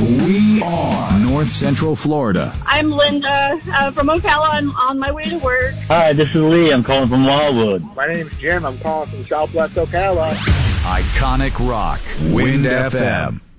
We are North Central Florida. I'm Linda from Ocala. I'm on my way to work. Hi, this is Lee. I'm calling from Wildwood. My name's Jim. I'm calling from Southwest Ocala. Iconic rock. Wind FM.